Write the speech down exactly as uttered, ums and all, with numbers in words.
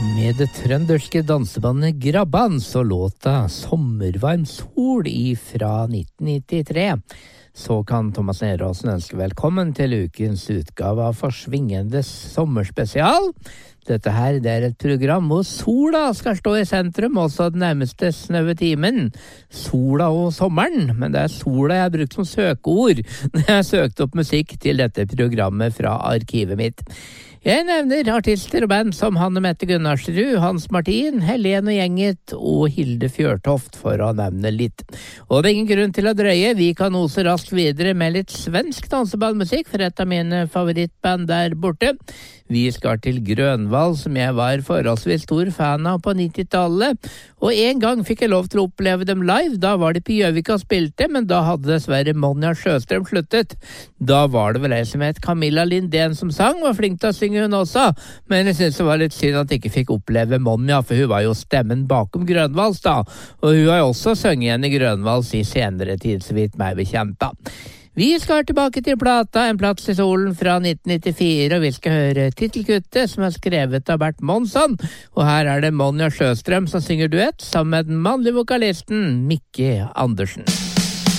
Med det trønderske dansebandet Grabban så låta Sommervarm sol ifra nitten nittitre. Så kan Thomas Neråsen ønske velkommen til ukens utgave av Forsvingendes sommerspesial. Dette her det er et program hvor sola skal stå i sentrum, også den nærmeste snøve timen. Sola og sommeren, men det er sola jeg har brukt som søkeord når jeg har søkt opp musikk til dette programmet fra arkivet mitt. Jeg nevner artister og band som Hanne Mette Gunnarsrud, Hans Martin, Helene Gjenget og Hilde Fjørtoft, for å nevne litt. Og det er ingen grunn til å drøye, vi kan ose raskt videre med litt svensk dansebandmusikk for et av mine favorittband der borte. Vi skal til Grønvald, som jeg var forholdsvis stor fan av på nittitallet, og en gang fikk jeg lov til å oppleve dem live. Da var de på Gjøvik og spilte, men da hadde dessverre Monja Sjøstrøm sluttet. Da var det vel ei som het Camilla Lindén som sang, var flink til å synge hun også, men jeg synes det var litt synd at jeg ikke fikk oppleve Monja, for hun var jo stemmen bakom Grønvalds da, og hun har jo også sunget igjen i Grønvalds i senere tid, så vidt meg bekjent da. Vi skal tilbake til plata En plass i solen fra nitten nittifire, og vi skal høre titelkuttet som er skrevet av Bert Monsson, og her er det Monja Sjøstrøm som synger duett sammen med den mannlige vokalisten Mikke Andersen.